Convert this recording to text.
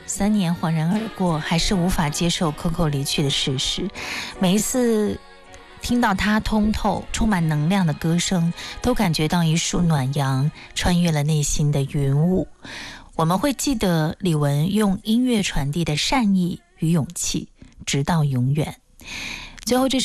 3年恍然而过，还是无法接受 Coco 离去的事实。每一次听到他通透、充满能量的歌声，都感觉到一束暖阳穿越了内心的云雾。我们会记得李玟用音乐传递的善意与勇气，直到永远。最后这